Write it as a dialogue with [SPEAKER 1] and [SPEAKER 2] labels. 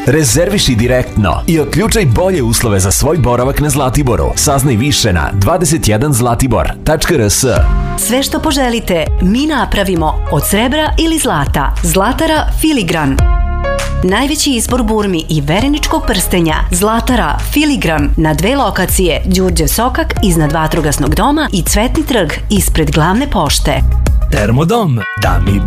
[SPEAKER 1] Rezerviši direktno i otključaj bolje uslove za svoj boravak na Zlatiboru. Saznaj više na 21zlatibor.rs.
[SPEAKER 2] Sve što poželite, mi napravimo od srebra ili zlata. Zlatara Filigran. Najveći izbor burmi i vereničkog prstenja. Zlatara Filigran na 2 lokacije: Đurđe Sokak iznad Vatrogasnog doma i Cvetni trg ispred Glavne pošte.
[SPEAKER 3] Termodom, da mi